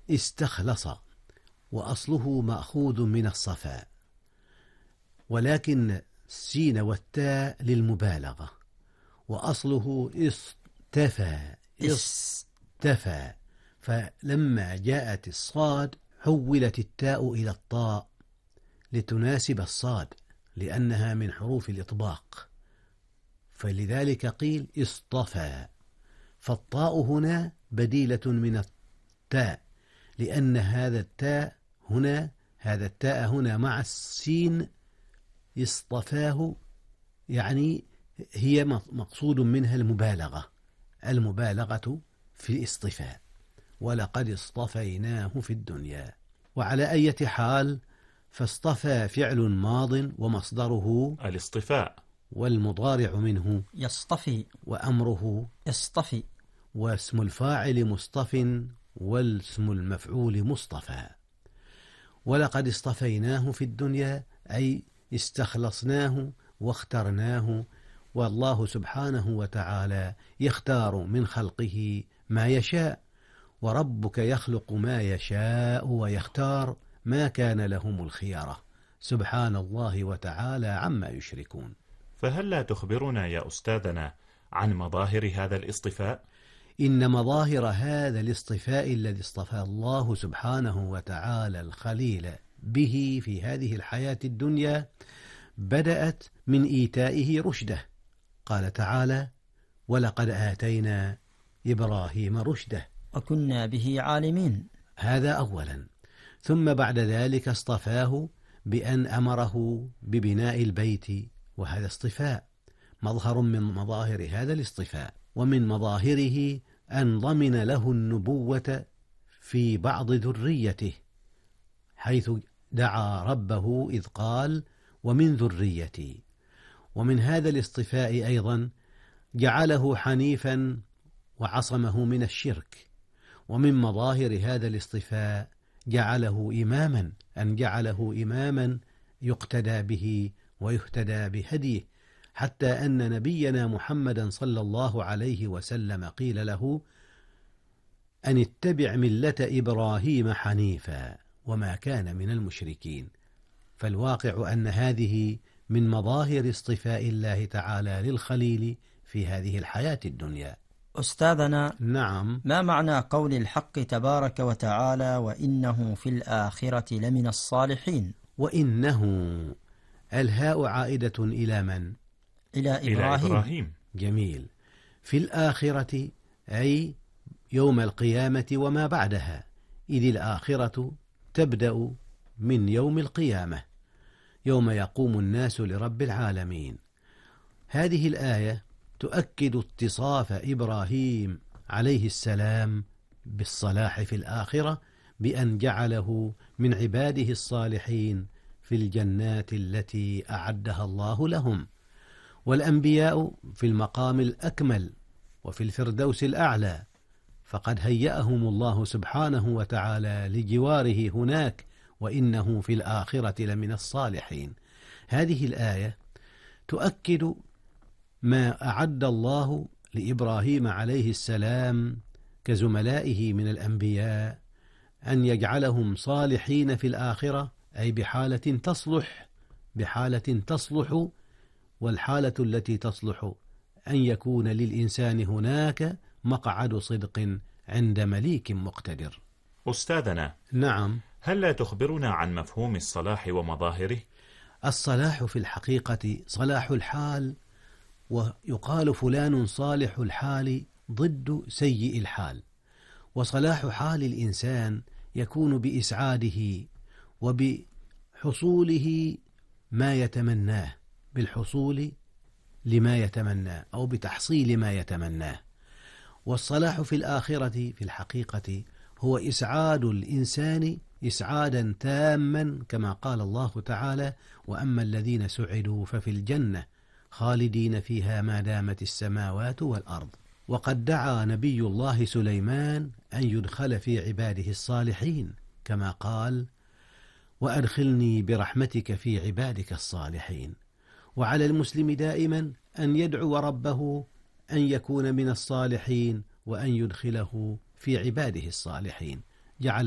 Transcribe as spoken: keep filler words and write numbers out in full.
استخلص، وأصله مأخوذ من الصفاء، ولكن السين والتاء للمبالغة، وأصله اصطفى اصطفى، فلما جاءت الصاد حولت التاء إلى الطاء لتناسب الصاد لأنها من حروف الإطباق، فلذلك قيل اصطفى. فالطاء هنا بديلة من التاء، لأن هذا التاء هنا هذا التاء هنا مع السين اصطفاه، يعني هي مقصود منها المبالغة المبالغة في الاصطفاء، ولقد اصطفيناه في الدنيا. وعلى أي حال، فاصطفى فعل ماض ومصدره الاصطفاء، والمضارع منه يصطفي، وأمره اصطفي، واسم الفاعل مصطف، والاسم المفعول مصطفى. ولقد اصطفيناه في الدنيا أي استخلصناه واخترناه، والله سبحانه وتعالى يختار من خلقه ما يشاء، وربك يخلق ما يشاء ويختار، ما كان لهم الخيرة، سبحان الله وتعالى عما يشركون. فهل لا تخبرنا يا أستاذنا عن مظاهر هذا الاصطفاء؟ إن مظاهر هذا الاصطفاء الذي اصطفى الله سبحانه وتعالى الخليل به في هذه الحياة الدنيا بدأت من إيتائه رشده. قال تعالى: ولقد آتينا إبراهيم رشده وكنا به عالمين. هذا أولا. ثم بعد ذلك اصطفاه بأن أمره ببناء البيت، وهذا اصطفاء مظهر من مظاهر هذا الاصطفاء. ومن مظاهره أن ضمن له النبوة في بعض ذريته، حيث دعا ربه إذ قال: ومن ذريتي. ومن هذا الاصطفاء أيضا جعله حنيفا وعصمه من الشرك. ومن مظاهر هذا الاصطفاء جعله إماما، أن جعله إماما يقتدى به ويهتدى بهديه، حتى أن نبينا محمدا صلى الله عليه وسلم قيل له: أن اتبع ملة إبراهيم حنيفا وما كان من المشركين. فالواقع أن هذه من مظاهر اصطفاء الله تعالى للخليل في هذه الحياة الدنيا. أستاذنا، نعم، ما معنى قول الحق تبارك وتعالى: وإنه في الآخرة لمن الصالحين؟ وإنه، الهاء عائدة إلى من؟ إلى إبراهيم. إلى إبراهيم. جميل. في الآخرة أي يوم القيامة وما بعدها، إذ الآخرة تبدأ من يوم القيامة، يوم يقوم الناس لرب العالمين. هذه الآية تؤكد اتصاف إبراهيم عليه السلام بالصلاح في الآخرة، بأن جعله من عباده الصالحين في الجنات التي أعدها الله لهم. والأنبياء في المقام الأكمل وفي الفردوس الأعلى، فقد هيأهم الله سبحانه وتعالى لجواره هناك، وإنه في الآخرة لمن الصالحين. هذه الآية تؤكد ما أعد الله لإبراهيم عليه السلام كزملائه من الأنبياء، أن يجعلهم صالحين في الآخرة، أي بحالة تصلح بحالة تصلح والحالة التي تصلح أن يكون للإنسان هناك مقعد صدق عند مليك مقتدر. أستاذنا، نعم، هل لا تخبرنا عن مفهوم الصلاح ومظاهره؟ الصلاح في الحقيقة صلاح الحال، ويقال فلان صالح الحال ضد سيء الحال. وصلاح حال الإنسان يكون بإسعاده وبحصوله ما يتمناه، بالحصول لما يتمناه أو بتحصيل ما يتمناه. والصلاح في الآخرة في الحقيقة هو إسعاد الإنسان إسعادا تاما، كما قال الله تعالى: وأما الذين سعدوا ففي الجنة خالدين فيها ما دامت السماوات والأرض. وقد دعا نبي الله سليمان أن يدخل في عباده الصالحين، كما قال: وأدخلني برحمتك في عبادك الصالحين. وعلى المسلم دائما أن يدعو ربه أن يكون من الصالحين، وأن يدخله في عباده الصالحين. جعل